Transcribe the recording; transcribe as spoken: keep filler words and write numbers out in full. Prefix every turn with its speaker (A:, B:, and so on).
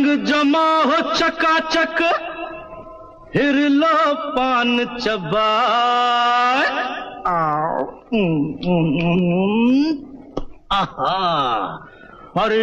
A: जमा हो चकाचक फिर लो पान चबाए। आहा, और